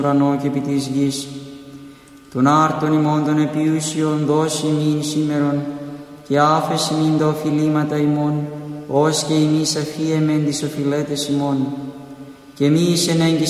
ουρανό και επί της γης. Τον άρτον ημών των επιούσιων δώσει μην σήμερον, και άφεση μην τα οφειλήματα ημών, ως και εμείς αφίεμεν τις οφειλέτες ημών. Και μη εις ενέγγυς